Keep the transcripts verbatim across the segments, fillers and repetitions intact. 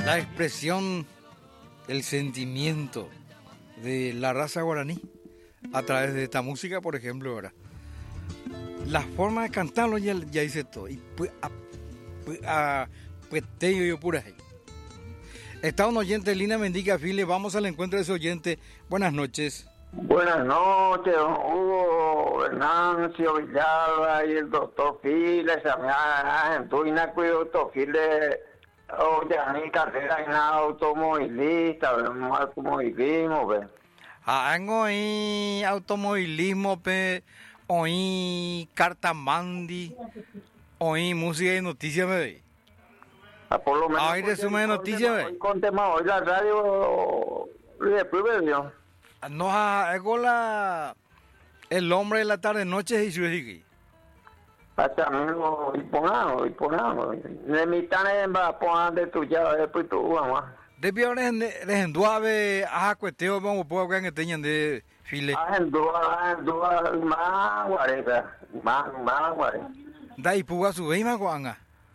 la expresión, el sentimiento de la raza guaraní a través de esta música, por ejemplo, ahora. La forma de cantarlo ya, ya dice todo. Y pues, a, pues, a, pues te digo yo pura. Está un oyente, Lina Mendica File. Vamos al encuentro de ese oyente. Buenas noches. Buenas noches, don Hugo, Venancio Villalba y el doctor File. Se me ha entuina con el doctor File. Oye, a mi carrera en automovilista, vemos automovilismo, ve. Ah, en automovilismo, pe. Oí cartamandi, oí música y noticias, me ve. Ah, por lo menos. Ay, resumen de noticias, ve. Hoy con tema, hoy la radio, después me vio. No, es con la, el hombre de la tarde noche y su hija. Hasta amigo, y ponamos, y ponamos. De mi tane va a poner de tu llave, después tu mamá. De peores, les enduave, a cueteo, vamos, puedo que tengan de file. Ah, en dua, en dua, más guareta, más, más guareta. Da y puga su veima guanga.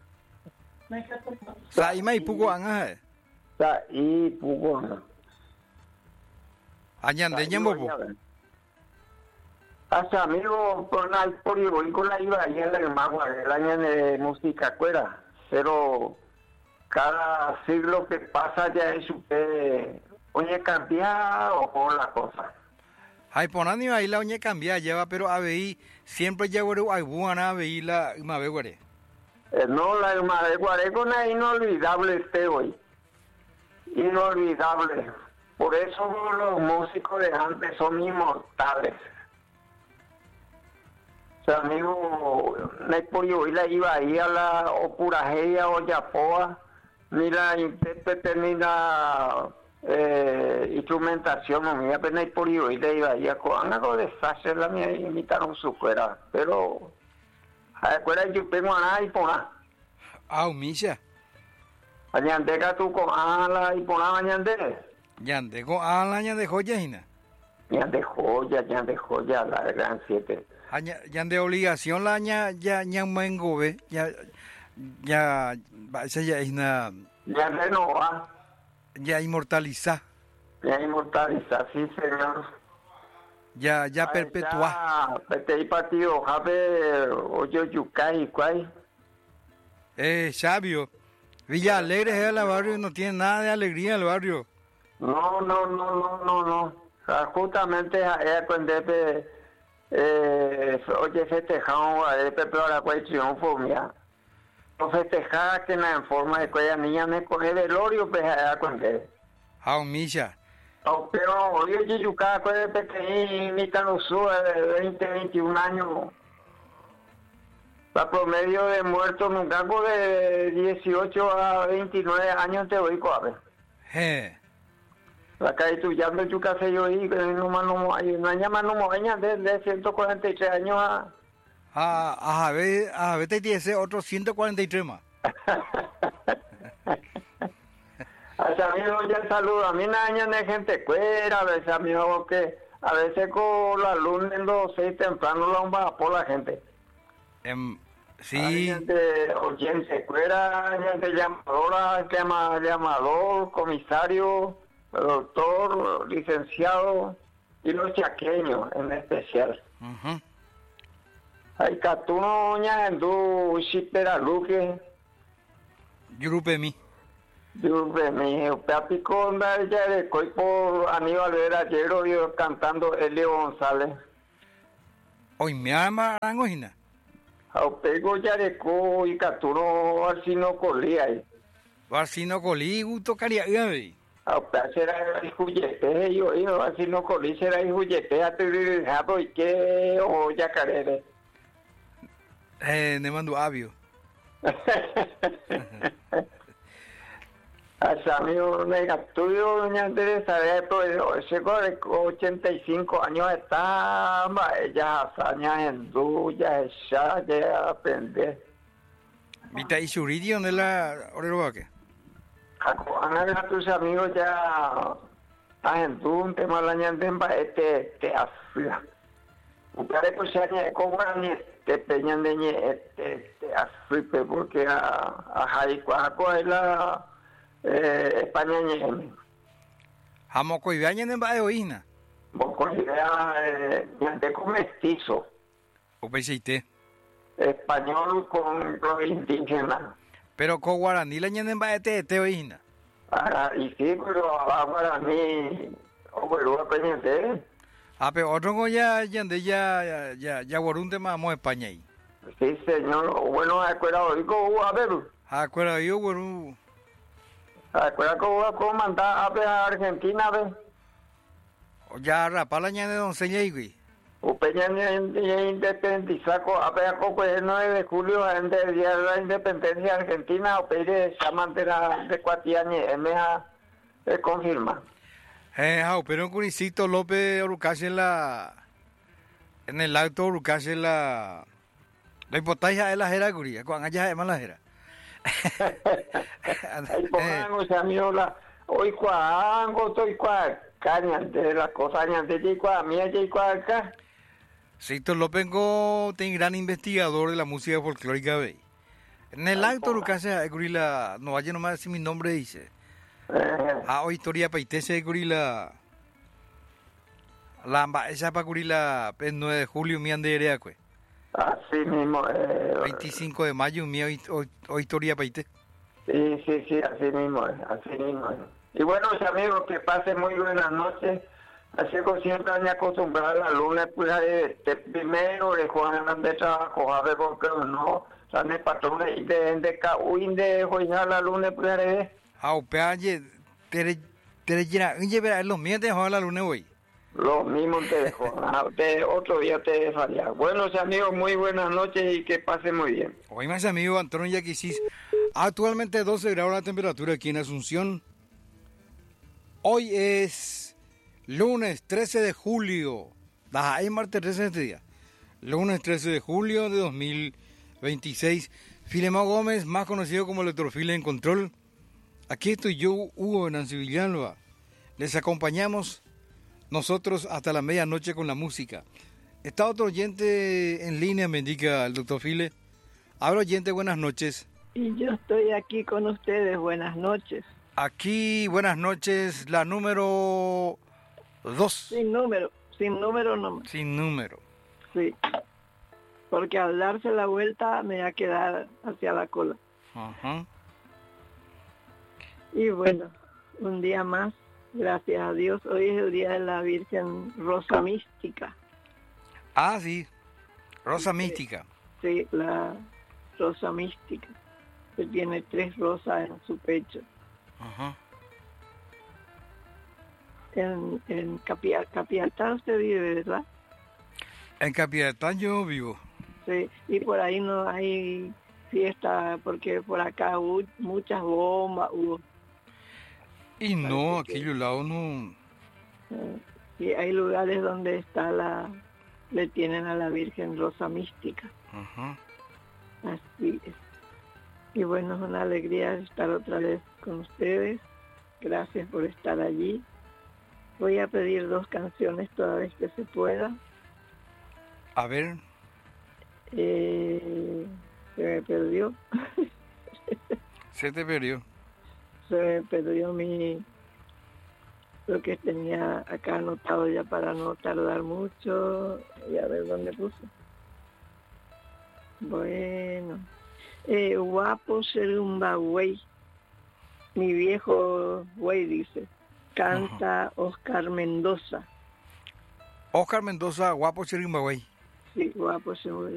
Sa y mai pugo anga, eh. Sa y pugo anga. Añan de ñambo. Hasta amigo, con la por y con la iba y el más guareta, el año de música cuera, pero cada siglo que pasa ya es usted, oye, cambiado o por la cosa. Ay, ponani ahí la oñe cambia lleva, pero a ver, siempre ya güero hay buena a ver la mabe güere. Eh, no, la mabe güere con la inolvidable este hoy. Inolvidable. Por eso los músicos de antes son inmortales. O sea, amigo, no hay por yo, y la iba ahí a la Opurajeya o Yapoa, ni la intérprete ni la eh, instrumentación, no me apenas por yo, y le iba ahí a algo de desastre, la mía imitaron su cuera, pero a la cuera yo tengo a nada y por nada. Ah, misha. Añandeca tú con ala y por nada añande. Ñande con ala ñande joya hina. Ñande joya, ñande joya, la gran siete. Ñande obligación la ña ya ña mengo ve, ya ya esa ya es una ya renova, ya inmortaliza, ya inmortaliza, sí señor, ya ya perpetua. Este y partido jabe oyo yucay cuay. Eh, sabio, Villa Alegre es el barrio, no tiene nada de alegría el barrio. No, no, no, no, no, no. O sea, justamente es cuando eh, oye festejamos a este pero la cual triunfo mía. No festejaba que en forma de cuella niña me coge velorio pues allá cuando ah misha oh, pero oye yucá cuál pequeño ni tan usó de veinte, veintiún años. La promedio de muertos en un campo de dieciocho a veintinueve años te voy a ver. Eh. La calle tuya no yucá se yo y no más no hay una llama no moña de ciento cuarenta y tres años a a a ver a ver te dice otro ciento cuarenta y tres más. Hasta amigo ya saludo a mí naña de gente cuera a veces amigo que a veces con la luz en los seis temprano la va por la gente. Um, sí. Hay gente oyente cuera, gente llamadora, llama, llamador, comisario, doctor, licenciado y los chaqueños en especial. Uh-huh. Hay catuno ña en du shipera luque. Grupe mi. Grupe mi. Papico anda ya de coi por Aníbal Vera Llero yo cantando Elio González. Hoy me ama Arangojina. Aupego ya de co y catuno Arsino Colía. Arsino Colí gusto caria gabe. Aupa será el juyete yo y no Arsino Colí será el juyete a tu jabo y que o yacarere. Eh, ne mando avio. Hasta amigo negativo, doña Teresa, ese de ochenta y cinco años está, ella hazaña en duya, ella ya aprende. ¿Viste ahí Shuridi donde la orero que? A tus amigos ya en du un tema la ñandemba este te afla. Ustedes pues se han cobran te peñan de este te aflipe porque a a Jaico a la eh, España ñeme. Hamoko y viañen en Baeoína. Vos considerás eh, ñanteco mestizo, O peseite. español con los indígenas. Pero con guaraní la ñen en Baete te oína. Ah, y sí, pero ahora a mí, o vuelvo a peñete. Ah, pero otro con ya, ya, ya, ya, ya, ya, guarunte más amo España ahí. Sí, señor. Bueno, acuerda hoy cómo a ver. Ah, acuerda yo, guarú. Acuerda cómo cómo mandar a ver a Argentina, a ver. Ya rapa la ñen de doncella y güey. O peña ni independizaco, a ver, coco el nueve de julio, en el día de la independencia argentina, o pedir llaman de la de Cuatiani, me ha confirma. Eh, ah, pero con Isidro López Orucache en la, en el acto Orucache en la, la hipotasia de la jera, guría, cuando allá es más la jera. Ahí pongan, o sea, mío, la, hoy cuando estoy cuando, caña, de las cosas, de ti, cuando, mía, y cuando acá. Isidro López es gran investigador de la música folclórica, ve. En el acto Orucache, guría, no vaya nomás si mi nombre dice. Ah, hoy historia paitese gorila. La esa pa gorila el nueve de julio mi anderea cue. Así mismo. Eh, veinticinco de mayo mi hoy hoy historia paite. Sí, sí, sí, así mismo, es, así mismo. Es. Y bueno, mis amigos, que pasen muy buenas noches. Así que siempre me acostumbrado a la luna, pues de, de primero de Juan de trabajo, a ver por qué no. San el patrón de de de Cahuín de Juan la luna, pues de. Ah, peaje, tere, tere, llena, oye, verá, los míos te dejaron la luna hoy. Lo mismo te dejo, ah, te, otro día te dejaría. Bueno, amigos, muy buenas noches y que pasen muy bien. Hoy más amigo Antonio Yaquisis, actualmente doce grados la temperatura aquí en Asunción. Hoy es lunes trece de julio, da, es martes trece de este día. Lunes trece de julio de dos mil veintiséis. Filemón Gómez, más conocido como Electrofile en Control. Aquí estoy yo, Hugo Venancio Villalba. Les acompañamos nosotros hasta la medianoche con la música. Está otro oyente en línea, me indica el doctor File. Habla oyente, buenas noches. Y yo estoy aquí con ustedes, buenas noches. Aquí, buenas noches, la número dos. Sin número, sin número no. Sin número. Sí, porque al darse la vuelta me va a quedar hacia la cola. Ajá. Y bueno, un día más, gracias a Dios. Hoy es el día de la Virgen Rosa Mística. Ah, sí, Rosa Mística. Sí, la Rosa Mística, que tiene tres rosas en su pecho. Ajá. En, en Capia, Capiatá usted vive, ¿verdad? En Capiatá yo vivo. Sí, y por ahí no hay fiesta, porque por acá hubo muchas bombas, hubo. Y no, aquellos lados no. Sí, hay lugares donde está la, le tienen a la Virgen Rosa Mística. Ajá. Así es. Y bueno, es una alegría estar otra vez con ustedes. Gracias por estar allí. Voy a pedir dos canciones toda vez que se pueda. A ver. Eh, se me perdió. Se te perdió. Se me perdió mi lo que tenía acá anotado ya para no tardar mucho y a ver dónde puse. Bueno, eh, guapo Serumba Güey, mi viejo güey dice, canta uh-huh. Oscar Mendoza. Oscar Mendoza, guapo Chirimba, güey. Sí, guapo Serumba.